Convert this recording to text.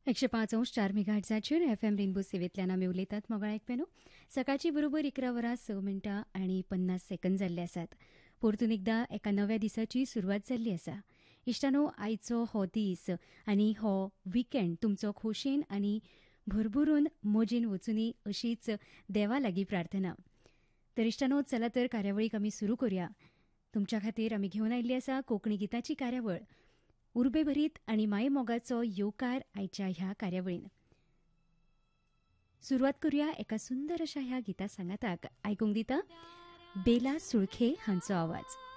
105.4 मेगाहर्ट्झाचेर FM rainbow सेवेंतल्यान आमी उलयतात मोगाळ ऐकप्यानो. सकाळची बरोबर 11 वरां 6 मिनटां आनी 50 सेकंद जाल्ले आसात. परतून एकदा एका नव्या दिसाची सुरवात जाल्ली आसा. इश्टानो, आयचो हो दीस आनी हो विकेंड तुमचो खोशेन आनी भरभरून मोजेन वचुनी अशीच देवा लागीं प्रार्थना. तर इश्टानो, चला तर कार्यावळीक आमी सुरू करूया. तुमच्या खातीर आमी घेवन आयिल्ली आसा कोंकणी गितांची कार्यावळ. उर्बे भरीत आनी माये मोगाचो येवकार आयच्या ह्या कार्यावळीन. सुरवात करूया एका सुंदर अशा ह्या गिता सांगाताक. आयकूंक दिता बेला सुळखे हांचो आवाज.